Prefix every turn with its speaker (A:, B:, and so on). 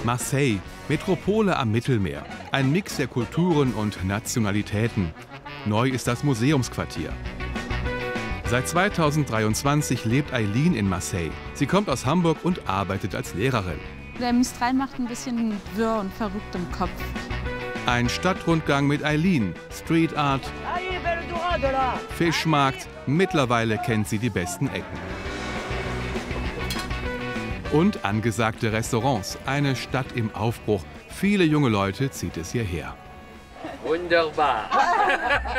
A: Marseille, Metropole am Mittelmeer. Ein Mix der Kulturen und Nationalitäten. Neu ist das Museumsquartier. Seit 2023 lebt Eileen in Marseille. Sie kommt aus Hamburg und arbeitet als Lehrerin.
B: Der Mistral macht ein bisschen wirr und verrückt im Kopf.
A: Ein Stadtrundgang mit Eileen, Street Art, Fischmarkt, mittlerweile kennt sie die besten Ecken. Und angesagte Restaurants, eine Stadt im Aufbruch. Viele junge Leute zieht es hierher.
C: Wunderbar.